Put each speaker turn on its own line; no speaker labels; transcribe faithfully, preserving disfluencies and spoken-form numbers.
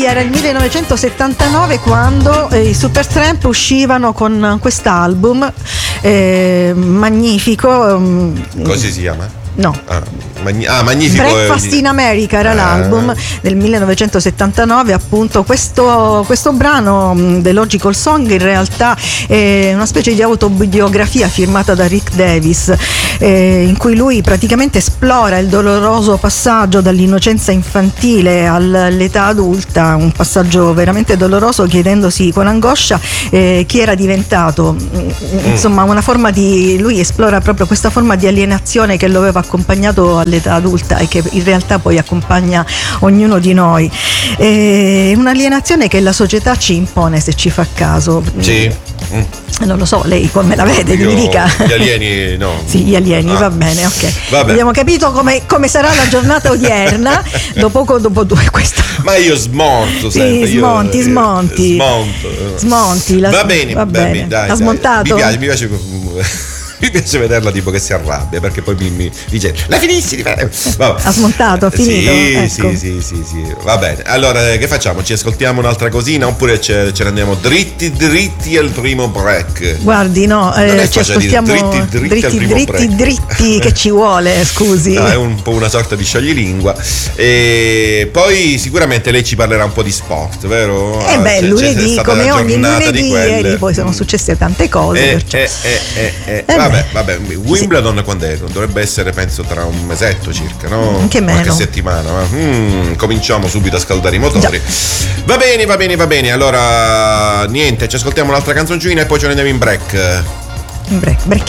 era il millenovecentosettantanove quando eh, i Supertramp uscivano con quest'album eh, magnifico.
Così si chiama?
No.
Ah, magni- ah, magnifico.
Breakfast in America era ah. l'album del millenovecentosettantanove, appunto. Questo, questo brano, The Logical Song, in realtà è una specie di autobiografia firmata da Rick Davis, eh, in cui lui praticamente esplora il doloroso passaggio dall'innocenza infantile all'età adulta, un passaggio veramente doloroso, chiedendosi con angoscia eh, chi era diventato. Insomma, una forma di... lui esplora proprio questa forma di alienazione che lo aveva accompagnato all'età adulta e che in realtà poi accompagna ognuno di noi. È un'alienazione che la società ci impone, se ci fa caso.
Sì. Mm.
Non lo so, lei come la vede?
Io,
mi dica.
Gli alieni, no.
Sì, gli alieni, ah. va bene, ok. Vabbè. Abbiamo capito come, come sarà la giornata odierna. dopo, dopo due questo.
Ma io smonto sempre.
Sì, smonti,
io,
smonti.
Smonto.
Smonti. La,
va bene,
va bene.
bene dai.
Ha smontato?
Mi piace, mi piace. Mi piace vederla tipo che si arrabbia, perché poi mi, mi dice la finisci di fare.
Ha smontato, ha finito.
Sì,
ecco.
sì, sì, sì, sì. Va bene. Allora, che facciamo? Ci ascoltiamo un'altra cosina oppure ce, ce ne andiamo dritti dritti al primo break?
Guardi, no, eh, ci ascoltiamo
dritti dritti, dritti,
al primo dritti,
break.
dritti che ci vuole, scusi.
No, è un po' una sorta di scioglilingua. E poi sicuramente lei ci parlerà un po' di sport, vero?
Eh beh,
c'è,
lunedì,
c'è
come ogni lunedì, ieri poi sono successe tante cose.
Eh,
perciò.
eh, eh, eh, eh.
Eh
vabbè,
beh.
vabbè. Wimbledon quando è? Dovrebbe essere penso tra un mesetto circa, no?
Anche meno.
Qualche settimana. Ma, mm, cominciamo subito a scaldare i motori.
Già.
Va bene, va bene, va bene. Allora niente, ci ascoltiamo un'altra canzoncina e poi ce ne andiamo in break.
In break, break.